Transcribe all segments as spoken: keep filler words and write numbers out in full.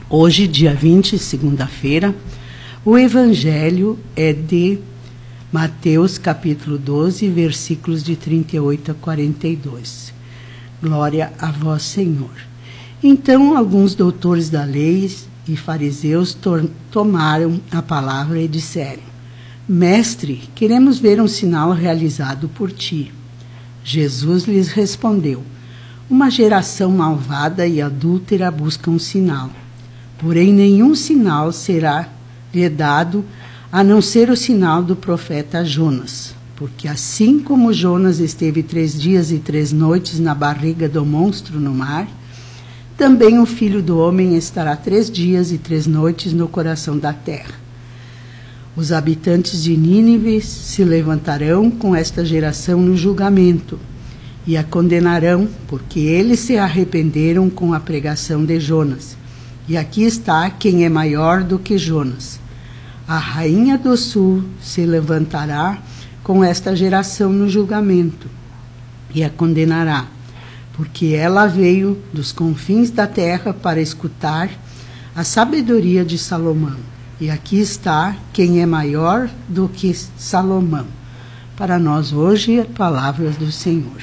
Hoje, dia vinte, segunda-feira, o Evangelho é de Mateus, capítulo doze, versículos de trinta e oito a quarenta e dois. Glória a vós, Senhor. Então, alguns doutores da lei e fariseus tomaram a palavra e disseram: Mestre, queremos ver um sinal realizado por ti. Jesus lhes respondeu: Uma geração malvada e adúltera busca um sinal. Porém, nenhum sinal será lhe dado a não ser o sinal do profeta Jonas. Porque assim como Jonas esteve três dias e três noites na barriga do monstro no mar, também o Filho do Homem estará três dias e três noites no coração da terra. Os habitantes de Nínive se levantarão com esta geração no julgamento e a condenarão, porque eles se arrependeram com a pregação de Jonas. E aqui está quem é maior do que Jonas. A rainha do sul se levantará com esta geração no julgamento e a condenará, porque ela veio dos confins da terra para escutar a sabedoria de Salomão. E aqui está quem é maior do que Salomão. Para nós hoje, palavras do Senhor.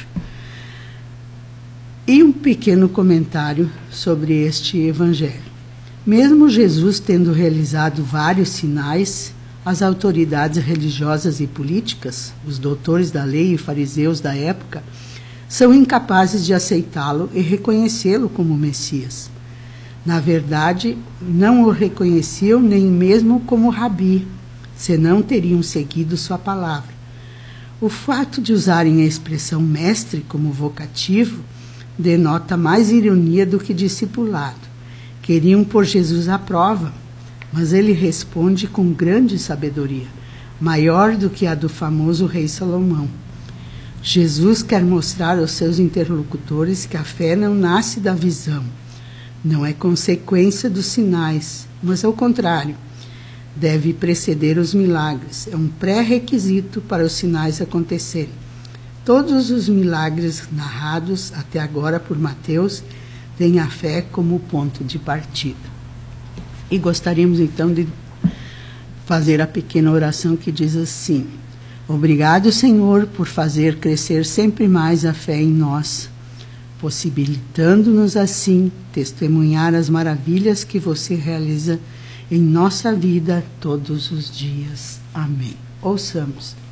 E um pequeno comentário sobre este evangelho. Mesmo Jesus tendo realizado vários sinais, as autoridades religiosas e políticas, os doutores da lei e fariseus da época, são incapazes de aceitá-lo e reconhecê-lo como Messias. Na verdade, não o reconheciam nem mesmo como rabi, senão teriam seguido sua palavra. O fato de usarem a expressão mestre como vocativo denota mais ironia do que discipulado. Queriam pôr Jesus à prova, mas ele responde com grande sabedoria, maior do que a do famoso rei Salomão. Jesus quer mostrar aos seus interlocutores que a fé não nasce da visão, não é consequência dos sinais, mas ao contrário, deve preceder os milagres, é um pré-requisito para os sinais acontecerem. Todos os milagres narrados até agora por Mateus têm a fé como ponto de partida. E gostaríamos então de fazer a pequena oração que diz assim: Obrigado, Senhor, por fazer crescer sempre mais a fé em nós, possibilitando-nos assim testemunhar as maravilhas que você realiza em nossa vida todos os dias. Amém. Ouçamos.